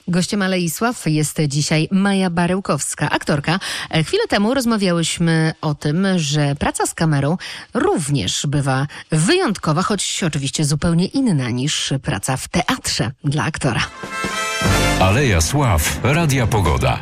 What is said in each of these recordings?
Gościem Alei Sław jest dzisiaj Maja Barełkowska, aktorka. Chwilę temu rozmawiałyśmy o tym, że praca z kamerą również bywa wyjątkowa, choć oczywiście zupełnie inna niż praca w teatrze dla aktora. Aleja Sław, Radia Pogoda.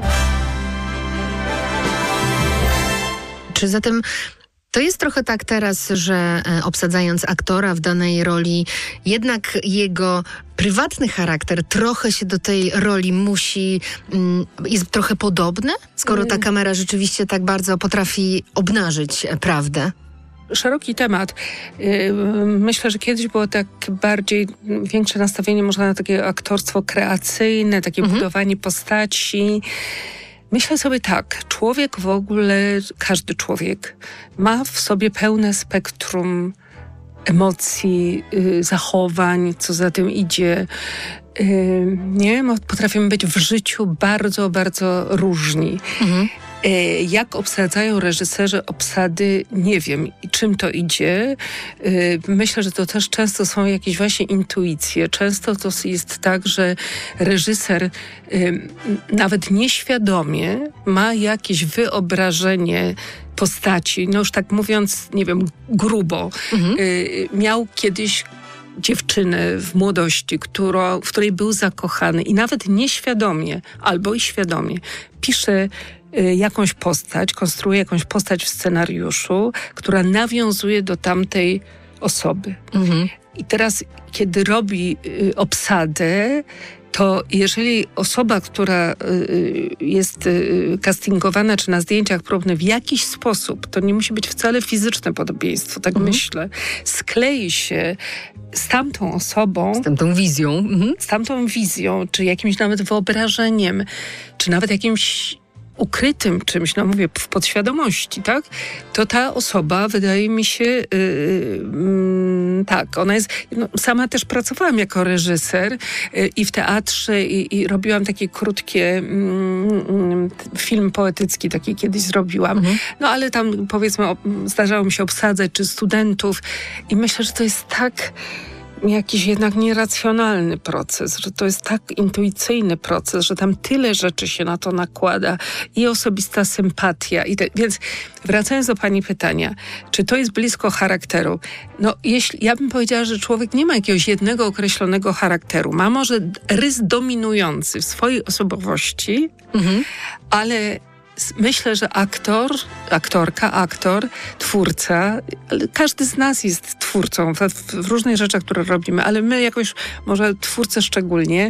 Czy zatem to jest trochę tak teraz, że obsadzając aktora w danej roli, jednak jego prywatny charakter trochę się do tej roli jest trochę podobny, skoro ta kamera rzeczywiście tak bardzo potrafi obnażyć prawdę? Szeroki temat. Myślę, że kiedyś było tak większe nastawienie może na takie aktorstwo kreacyjne, takie budowanie postaci. Myślę sobie tak, człowiek w ogóle, każdy człowiek ma w sobie pełne spektrum emocji, zachowań, co za tym idzie. Potrafimy być w życiu bardzo, bardzo różni. Jak obsadzają reżyserzy obsady, nie wiem, czym to idzie. Myślę, że to też często są jakieś właśnie intuicje. Często to jest tak, że reżyser nawet nieświadomie ma jakieś wyobrażenie postaci. No już tak mówiąc, nie wiem, grubo. Miał kiedyś dziewczynę w młodości, w której był zakochany i nawet nieświadomie, albo i świadomie pisze jakąś postać, konstruuje jakąś postać w scenariuszu, która nawiązuje do tamtej osoby. I teraz, kiedy robi obsadę, to jeżeli osoba, która jest castingowana czy na zdjęciach próbne w jakiś sposób, to nie musi być wcale fizyczne podobieństwo, tak myślę, sklei się z tamtą osobą, z tamtą wizją, czy jakimś nawet wyobrażeniem, czy nawet jakimś ukrytym czymś, no mówię, w podświadomości, tak? To ta osoba, wydaje mi się, tak, ona jest... No, sama też pracowałam jako reżyser i w teatrze i robiłam takie krótkie film poetycki, taki kiedyś zrobiłam. No ale tam, powiedzmy, zdarzało mi się obsadzać, czy studentów i myślę, że to jest tak... jakiś jednak nieracjonalny proces, że to jest tak intuicyjny proces, że tam tyle rzeczy się na to nakłada i osobista sympatia. Więc wracając do pani pytania, czy to jest blisko charakteru? No, ja bym powiedziała, że człowiek nie ma jakiegoś jednego określonego charakteru. Ma może rys dominujący w swojej osobowości, ale myślę, że aktor, twórca, każdy z nas jest twórcą w różnych rzeczach, które robimy, ale my jakoś, może twórcy szczególnie,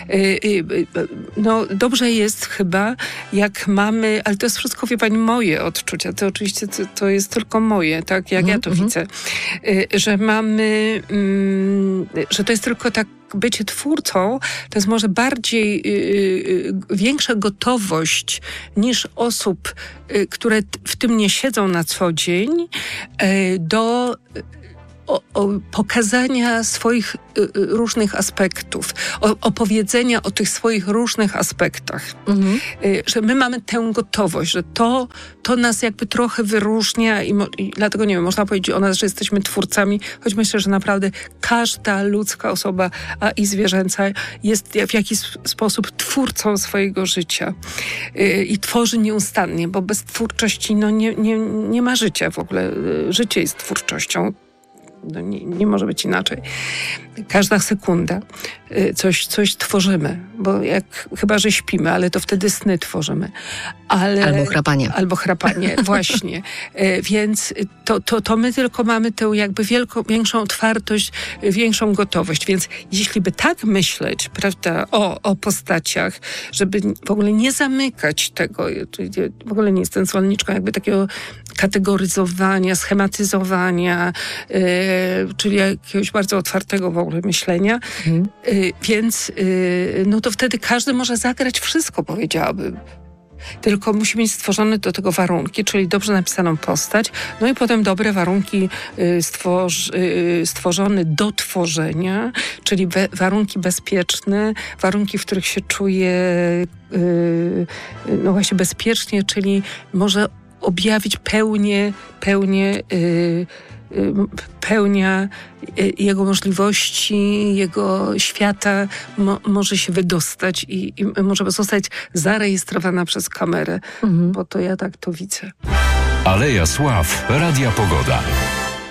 no dobrze jest chyba, jak mamy, ale to jest wszystko, wie pani, moje odczucia, to oczywiście to jest tylko moje, tak, jak ja to widzę, że mamy, że to jest tylko tak, bycie twórcą to jest może bardziej większa gotowość niż osób, które w tym nie siedzą na co dzień, do pokazania swoich różnych aspektów, opowiedzenia o tych swoich różnych aspektach. Że my mamy tę gotowość, że to nas jakby trochę wyróżnia i dlatego, nie wiem, można powiedzieć o nas, że jesteśmy twórcami, choć myślę, że naprawdę każda ludzka osoba, a i zwierzęca, jest w jakiś sposób twórcą swojego życia i tworzy nieustannie, bo bez twórczości nie ma życia w ogóle. Życie jest twórczością. No nie może być inaczej. Każda sekunda coś tworzymy, bo chyba że śpimy, ale to wtedy sny tworzymy. Albo chrapanie, właśnie. Więc to my tylko mamy tę jakby większą otwartość, większą gotowość. Więc jeśli by tak myśleć, prawda, o postaciach, żeby w ogóle nie zamykać tego, w ogóle nie jestem zwolenniczką jakby takiego kategoryzowania, schematyzowania, czyli jakiegoś bardzo otwartego w ogóle myślenia. Więc no to wtedy każdy może zagrać wszystko, powiedziałabym. Tylko musi mieć stworzone do tego warunki, czyli dobrze napisaną postać, no i potem dobre warunki stworzone do tworzenia, czyli warunki bezpieczne, warunki, w których się czuje no właśnie bezpiecznie, czyli może objawić pełnia jego możliwości, jego świata może się wydostać i może zostać zarejestrowana przez kamerę, bo to ja tak to widzę. Aleja Sław, Radia Pogoda.